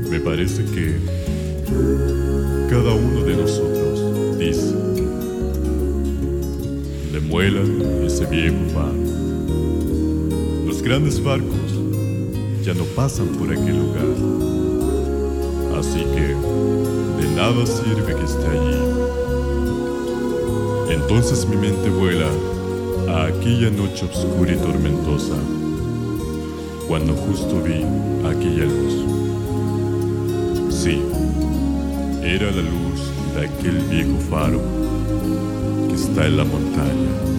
Me parece que cada uno de nosotros dice: demuela ese viejo barco. Los grandes barcos ya no pasan por aquel lugar, así que de nada sirve que esté allí. Entonces mi mente vuela a aquella noche oscura y tormentosa, cuando justo vi aquella luz. Sí, era la luz de aquel viejo faro que está en la montaña.